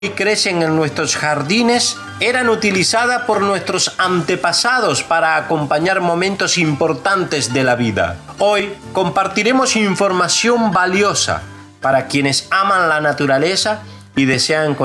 y crecen en nuestros jardines eran utilizadas por nuestros antepasados para acompañar momentos importantes de la vida. Hoy compartiremos información valiosa para quienes aman la naturaleza y desean